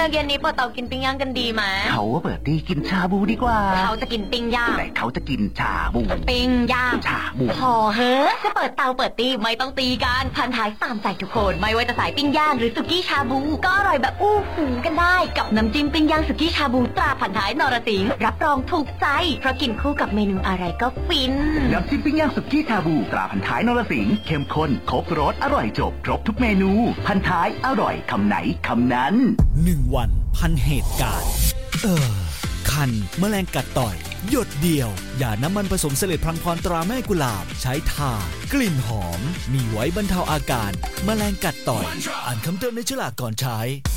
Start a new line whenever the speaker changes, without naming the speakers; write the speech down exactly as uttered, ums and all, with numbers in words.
เย็นนี้เปิดเตากินปิ้งย่างกันดีไหม
เขาว่าเปิดตีกินชาบูดีกว่า
เขาจะกินปิ้งย่าง
แต่เขาจะกินชาบู
ปิ้งย่าง
ชาบู
พอเฮ้อจะเปิดเตาเปิดตีไม่ต้องตีกันพันท้ายตามใจทุกคนไม่ว่าจะสายปิ้งย่างหรือสุกี้ชาบูก็อร่อยแบบอู้หูกันได้กับน้ำจิ้มปิ้งย่างสุกี้ชาบูตราพันท้ายนรสิงห์รับรองถูกใจเพราะกินคู่กับเมนูอะไรก็ฟิน
น้ำจิ้มปิ้งย่างสุกี้ชาบูตราพันท้ายนรสิงห์เข้มข้นครบรสอร่อยจบครบทุกเมนูพันท้ายอร่อยคำไหนคำนั้น
หนึ่งวันพันเหตุการณ์เออคันแมลงกัดต่อยหยดเดียวอย่าน้ำมันผสมเสลดพลังพรตราแม่กุหลาบใช้ทากลิ่นหอมมีไว้บรรเทาอาการแมลงกัดต่อยอ่านคำเตือนในฉลากก่อนใช้